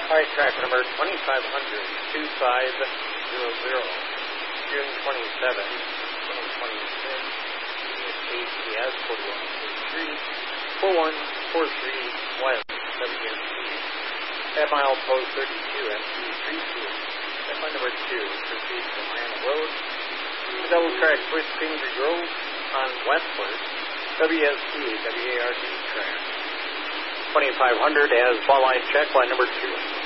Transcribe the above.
All right, track number 2500, 2500, June 27, 2026, ACS 4143, 4143, West, WNC, at mile post 32, MC32, at line number 2, proceed from Miami Road, the double track switch Kingsbury Grove on westward, WSC, WARD track. 2500 as ball line check, line number 2.